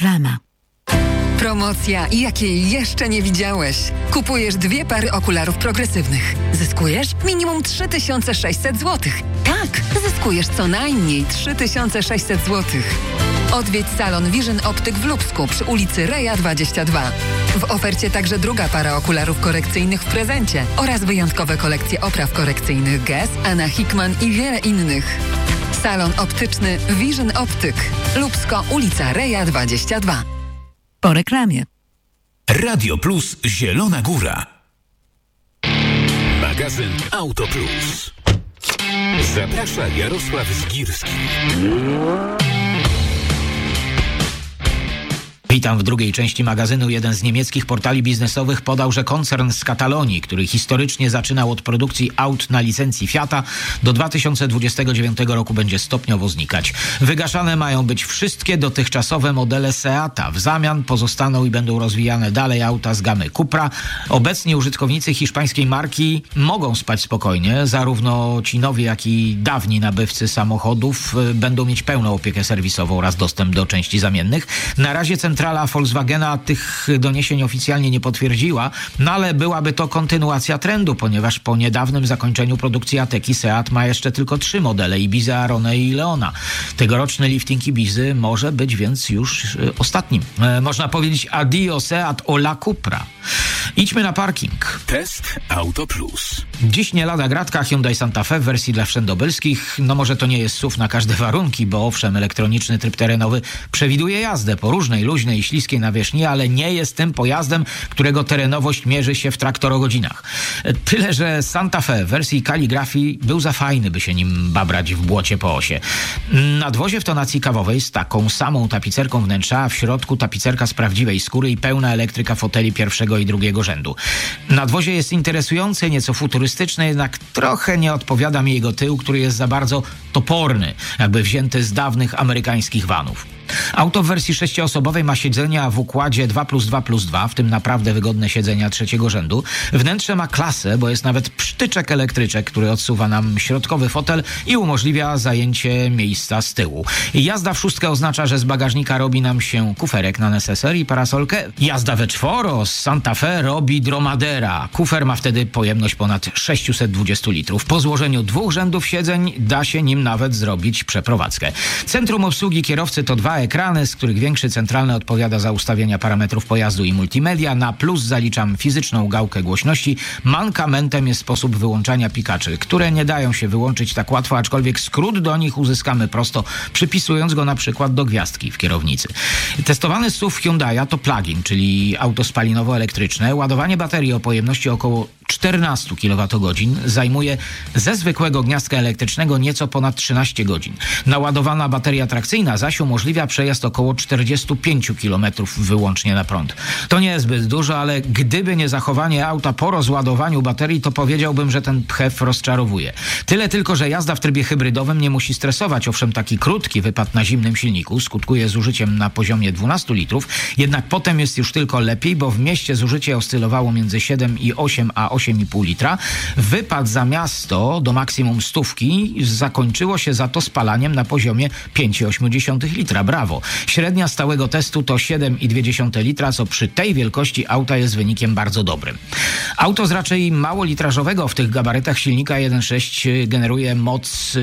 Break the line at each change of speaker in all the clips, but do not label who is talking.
Reklama.
Promocja, jakiej jeszcze nie widziałeś. Kupujesz 2 pary okularów progresywnych. Zyskujesz minimum 3600 zł. Tak, zyskujesz co najmniej 3600 zł. Odwiedź salon Vision Optyk w Lubsku przy ulicy Reja 22. W ofercie także 2 para okularów korekcyjnych w prezencie oraz wyjątkowe kolekcje opraw korekcyjnych Guess, Anna Hickman i wiele innych. Salon optyczny Vision Optyk. Lubsko, ulica Reja 22.
Po reklamie.
Radio Plus Zielona Góra. Magazyn Auto Plus. Zaprasza Jarosław Zgirski.
Witam w drugiej części magazynu. Jeden z niemieckich portali biznesowych podał, że koncern z Katalonii, który historycznie zaczynał od produkcji aut na licencji Fiata, do 2029 roku będzie stopniowo znikać. Wygaszane mają być wszystkie dotychczasowe modele Seata. W zamian pozostaną i będą rozwijane dalej auta z gamy Cupra. Obecnie użytkownicy hiszpańskiej marki mogą spać spokojnie. Zarówno ci nowi, jak i dawni nabywcy samochodów będą mieć pełną opiekę serwisową oraz dostęp do części zamiennych. Na razie centrala Volkswagena tych doniesień oficjalnie nie potwierdziła, no ale byłaby to kontynuacja trendu, ponieważ po niedawnym zakończeniu produkcji Ateki Seat ma jeszcze tylko 3 modele: Ibiza, Arone i Leona. Tegoroczny lifting Ibizy może być więc już ostatnim. Można powiedzieć addio Seat ola Cupra. Idźmy na parking.
Test Auto Plus.
Dziś nie lada gratka Hyundai Santa Fe w wersji dla wszędobylskich. No może to nie jest SUV na każde warunki, bo owszem, elektroniczny tryb terenowy przewiduje jazdę po różnej, luźnej i śliskiej nawierzchni, ale nie jest tym pojazdem, którego terenowość mierzy się w traktorogodzinach. Tyle, że Santa Fe w wersji kaligrafii był za fajny, by się nim babrać w błocie po osie. Nadwozie w tonacji kawowej z taką samą tapicerką wnętrza, a w środku tapicerka z prawdziwej skóry i pełna elektryka foteli pierwszego i drugiego rzędu. Nadwozie jest interesujące, nieco futurystyczne, jednak trochę nie odpowiada mi jego tył, który jest za bardzo toporny, jakby wzięty z dawnych amerykańskich vanów. Auto w wersji 6-osobowej ma siedzenia w układzie 2+2+2, w tym naprawdę wygodne siedzenia trzeciego rzędu. Wnętrze ma klasę, bo jest nawet psztyczek elektryczek, który odsuwa nam środkowy fotel i umożliwia zajęcie miejsca z tyłu. Jazda w 6 oznacza, że z bagażnika robi nam się kuferek na neseser i parasolkę. Jazda we 4 z Santa Fe robi dromadera. Kufer ma wtedy pojemność ponad 620 litrów. Po złożeniu 2 rzędów siedzeń da się nim nawet zrobić przeprowadzkę. Centrum obsługi kierowcy to 2 ekrany, z których większy centralny odpowiada za ustawienia parametrów pojazdu i multimedia. Na plus zaliczam fizyczną gałkę głośności. Mankamentem jest sposób wyłączania pikaczy, które nie dają się wyłączyć tak łatwo, aczkolwiek skrót do nich uzyskamy prosto, przypisując go na przykład do gwiazdki w kierownicy. Testowany SUV Hyundai'a to plug-in, czyli auto spalinowo-elektryczne. Ładowanie baterii o pojemności około 14 kWh zajmuje ze zwykłego gniazdka elektrycznego nieco ponad 13 godzin. Naładowana bateria trakcyjna zaś umożliwia przejazd około 45 km wyłącznie na prąd. To nie jest zbyt dużo, ale gdyby nie zachowanie auta po rozładowaniu baterii, to powiedziałbym, że ten PHEV rozczarowuje. Tyle tylko, że jazda w trybie hybrydowym nie musi stresować. Owszem, taki krótki wypad na zimnym silniku skutkuje zużyciem na poziomie 12 litrów, jednak potem jest już tylko lepiej, bo w mieście zużycie oscylowało między 7,8 a 8,5 litra. Wypad za miasto do maksimum 100 zakończyło się za to spalaniem na poziomie 5,8 litra. Brawo. Średnia stałego testu to 7,2 litra, co przy tej wielkości auta jest wynikiem bardzo dobrym. Auto z raczej małolitrażowego w tych gabarytach silnika 1.6 generuje moc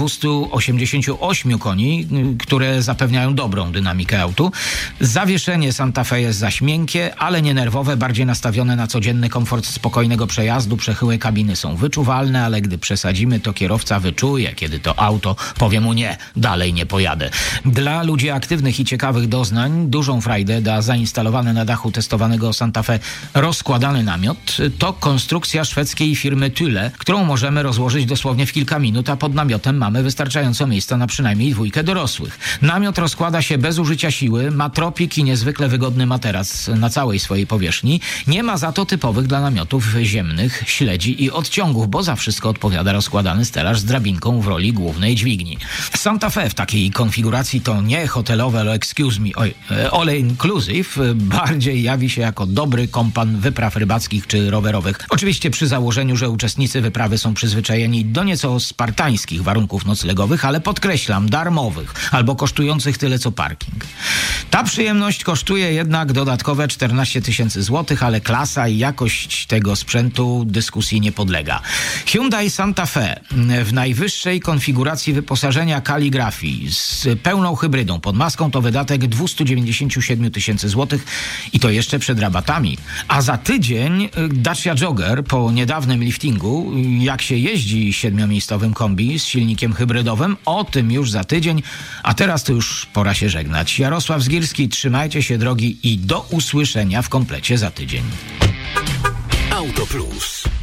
288 koni, które zapewniają dobrą dynamikę autu. Zawieszenie Santa Fe jest zaś miękkie, ale nie nerwowe, bardziej nastawione na codzienny komfort spokojnego przejazdu. Przechyłe kabiny są wyczuwalne, ale gdy przesadzimy, to kierowca wyczuje, kiedy to auto powie mu nie, dalej nie pojadę. Dla ludzi aktywnych i ciekawych doznań dużą frajdę da zainstalowany na dachu testowanego Santa Fe rozkładany namiot. To konstrukcja szwedzkiej firmy Thule, którą możemy rozłożyć dosłownie w kilka minut, a pod namiotem mamy wystarczająco miejsca na przynajmniej 2 dorosłych. Namiot rozkłada się bez użycia siły, ma tropik i niezwykle wygodny materac na całej swojej powierzchni. Nie ma za to typowych dla namiotów ziemnych śledzi i odciągów, bo za wszystko odpowiada rozkładany stelaż z drabinką w roli głównej dźwigni. Santa Fe w takiej konfiguracji to nie hotelowe, ale all inclusive, bardziej jawi się jako dobry kompan wypraw rybackich czy rowerowych. Oczywiście przy założeniu, że uczestnicy wyprawy są przyzwyczajeni do nieco spartańskich warunków noclegowych, ale podkreślam, darmowych albo kosztujących tyle co parking. Ta przyjemność kosztuje jednak dodatkowe 14 000 złotych, ale klasa i jakość tego sprzętu dyskusji nie podlega. Hyundai Santa Fe w najwyższej konfiguracji wyposażenia kaligrafii z pełną hybrydą pod maską to wydatek 297 000 złotych i to jeszcze przed rabatami. A za tydzień Dacia Jogger po niedawnym liftingu, jak się jeździ 7-miejscowym kombi z silnikiem hybrydowym, o tym już za tydzień, a teraz to już pora się żegnać. Jarosław Zgirski, trzymajcie się drogi i do usłyszenia w komplecie za tydzień.
Auto Plus.